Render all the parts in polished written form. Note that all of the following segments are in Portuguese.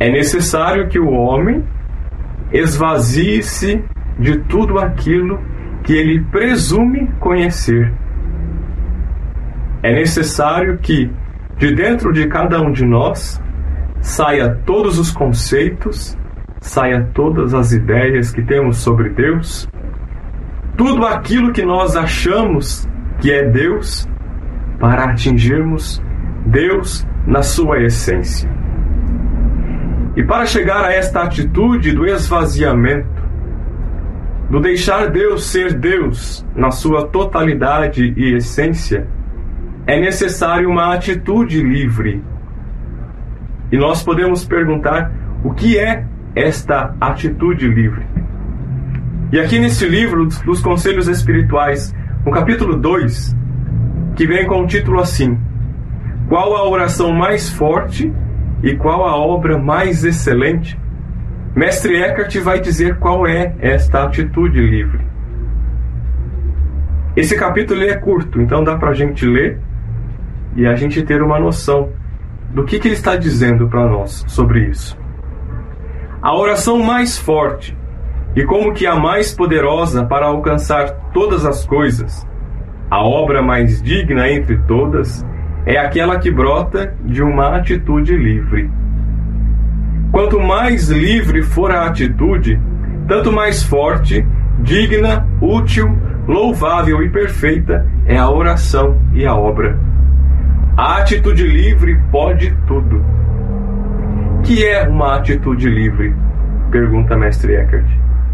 É necessário que o homem esvazie-se de tudo aquilo que ele presume conhecer. É necessário que, de dentro de cada um de nós, saia todos os conceitos, saia todas as ideias que temos sobre Deus, tudo aquilo que nós achamos que é Deus, para atingirmos Deus na sua essência. E para chegar a esta atitude do esvaziamento, do deixar Deus ser Deus na sua totalidade e essência, é necessário uma atitude livre. E nós podemos perguntar o que é esta atitude livre. E aqui nesse livro dos Conselhos Espirituais, no capítulo 2, que vem com o título assim: Qual a oração mais forte e qual a obra mais excelente? Mestre Eckhart vai dizer qual é esta atitude livre. Esse capítulo é curto, então dá para a gente ler e a gente ter uma noção do que ele está dizendo para nós sobre isso. A oração mais forte e como que a mais poderosa para alcançar todas as coisas, a obra mais digna entre todas, é aquela que brota de uma atitude livre. Quanto mais livre for a atitude, tanto mais forte, digna, útil, louvável e perfeita é a oração e a obra. A atitude livre pode tudo. Que é uma atitude livre? Pergunta Mestre Eckhart.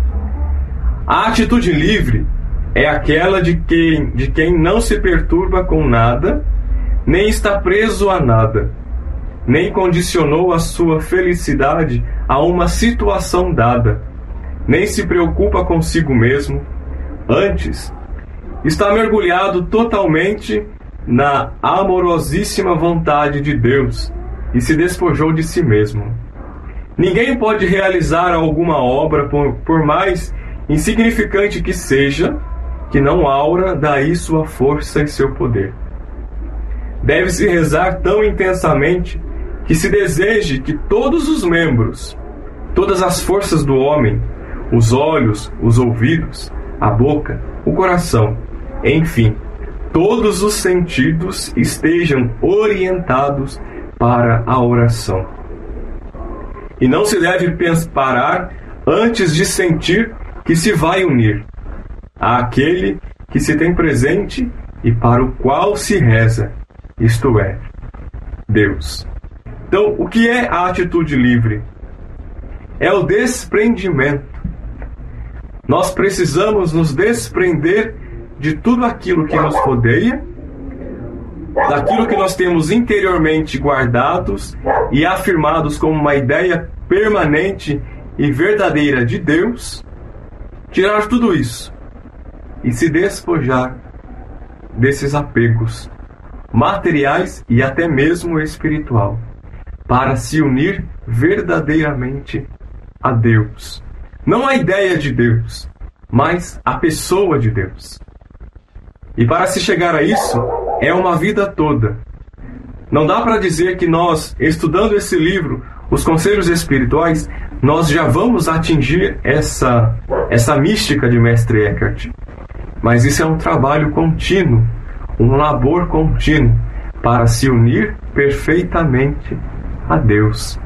A atitude livre é aquela de quem não se perturba com nada, nem está preso a nada, nem condicionou a sua felicidade a uma situação dada, nem se preocupa consigo mesmo. Antes, está mergulhado totalmente na amorosíssima vontade de Deus e se despojou de si mesmo. Ninguém pode realizar alguma obra, por mais insignificante que seja, que não aura daí sua força e seu poder. Deve-se rezar tão intensamente que se deseje que todos os membros, todas as forças do homem, os olhos, os ouvidos, a boca, o coração, enfim, todos os sentidos estejam orientados para a oração. E não se deve parar antes de sentir que se vai unir àquele que se tem presente e para o qual se reza, isto é, Deus. Então, o que é a atitude livre? É o desprendimento. Nós precisamos nos desprender de tudo aquilo que nos rodeia, daquilo que nós temos interiormente guardados e afirmados como uma ideia permanente e verdadeira de Deus, tirar tudo isso e se despojar desses apegos materiais e até mesmo espiritual, para se unir verdadeiramente a Deus. Não a ideia de Deus, mas a pessoa de Deus. E para se chegar a isso, é uma vida toda. Não dá para dizer que nós, estudando esse livro, os Conselhos Espirituais, nós já vamos atingir essa mística de Mestre Eckhart. Mas isso é um trabalho contínuo, um labor contínuo, para se unir perfeitamente a Deus.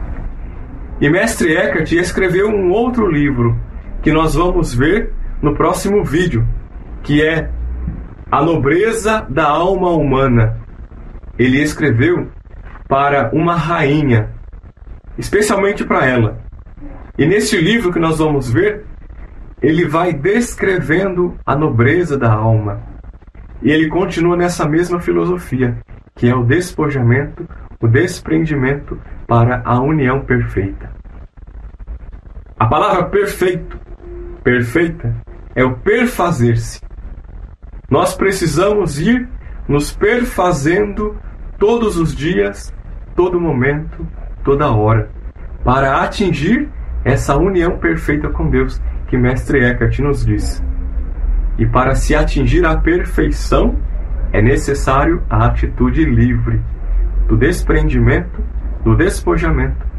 E Mestre Eckhart escreveu um outro livro, que nós vamos ver no próximo vídeo, que é A Nobreza da Alma Humana. Ele escreveu para uma rainha, especialmente para ela. E neste livro que nós vamos ver, ele vai descrevendo a nobreza da alma. E ele continua nessa mesma filosofia, que é o despojamento, o desprendimento para a união perfeita. A palavra perfeita, é o perfazer-se. Nós precisamos ir nos perfazendo todos os dias, todo momento, toda hora, para atingir essa união perfeita com Deus que Mestre Eckhart nos diz. E para se atingir a perfeição, é necessário a atitude livre do desprendimento, do despojamento